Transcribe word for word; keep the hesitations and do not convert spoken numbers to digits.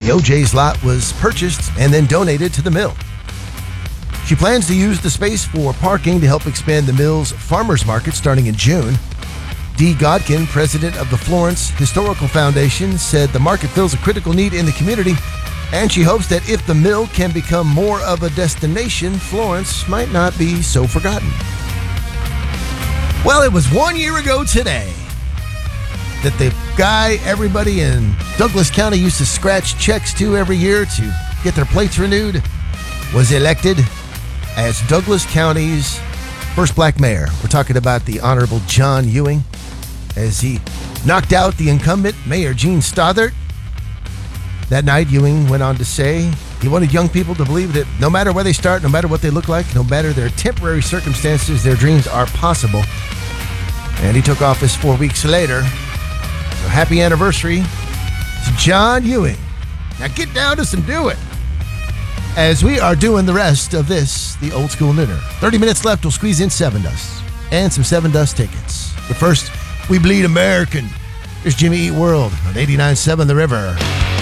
The O J's lot was purchased and then donated to the mill. She plans to use the space for parking to help expand the mill's farmers market starting in June. Dee Godkin, president of the Florence Historical Foundation, said the market fills a critical need in the community, and she hopes that if the mill can become more of a destination, Florence might not be so forgotten. Well, it was one year ago today that the guy everybody in Douglas County used to scratch checks to every year to get their plates renewed was elected as Douglas County's first black mayor. We're talking about the Honorable John Ewing, as he knocked out the incumbent Mayor Gene Stothert. That night, Ewing went on to say he wanted young people to believe that no matter where they start, no matter what they look like, no matter their temporary circumstances, their dreams are possible. And he took office four weeks later. So happy anniversary to John Ewing. Now get down to some do it, as we are doing the rest of this, the Old School Nooner. thirty minutes left, we'll squeeze in Seven Dust and some Seven Dust tickets. But first, we bleed American. Here's Jimmy Eat World on eighty-nine point seven The River.